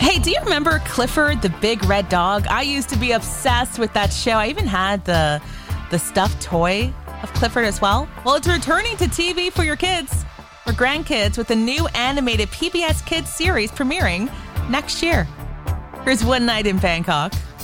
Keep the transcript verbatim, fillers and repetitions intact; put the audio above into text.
Hey, do you remember Clifford the Big Red Dog? I used to be obsessed with that show. I even had the the stuffed toy of Clifford as well. Well, it's returning to T V for your kids or grandkids with a new animated P B S Kids series premiering next year. Here's One Night in Bangkok.